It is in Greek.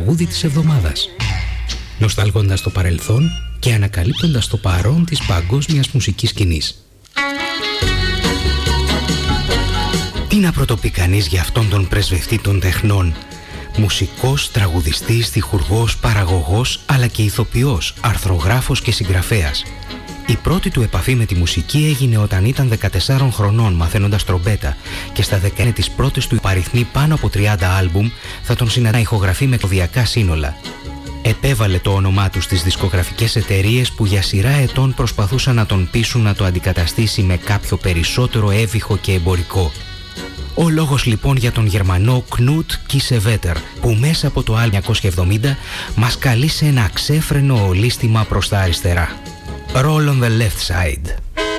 τραγούδι της εβδομάδας, νοσταλγώντας το παρελθόν και ανακαλύπτοντας το παρόν της παγκόσμιας μουσικής σκηνής. Τι να πρωτοπεί κανείς για αυτόν τον πρεσβευτή των τεχνών? Μουσικός, τραγουδιστής, στιχουργός, παραγωγός, αλλά και ηθοποιός, αρθρογράφος και συγγραφέας. Η πρώτη του επαφή με τη μουσική έγινε όταν ήταν 14 χρονών μαθαίνοντας τρομπέτα και στα 10 τις πρώτες του υπαριθμεί πάνω από 30 άλμπουμ θα τον συναντά ηχογραφεί με κωδιακά σύνολα. Επέβαλε το όνομά του στις δισκογραφικές εταιρείες που για σειρά ετών προσπαθούσαν να τον πείσουν να το αντικαταστήσει με κάποιο περισσότερο έβυχο και εμπορικό. Ο λόγος λοιπόν για τον Γερμανό Knut Kiesewetter, που μέσα από το άλμπουμ 1970 μας καλεί σε ένα ξέφρενο ολίσθημα προς τα αριστερά. Roll on the left side.